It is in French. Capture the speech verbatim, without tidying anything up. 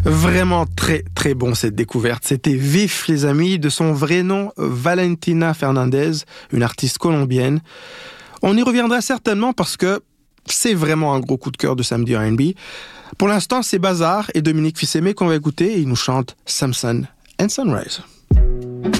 Vraiment très très bon cette découverte. C'était Vif les amis, de son vrai nom Valentina Fernandez, une artiste colombienne. On y reviendra certainement parce que c'est vraiment un gros coup de cœur de Samedi R and B. Pour l'instant, c'est Bazar et Dominique Fils-Aimé qu'on va écouter et ils nous chantent Samson and Sunrise.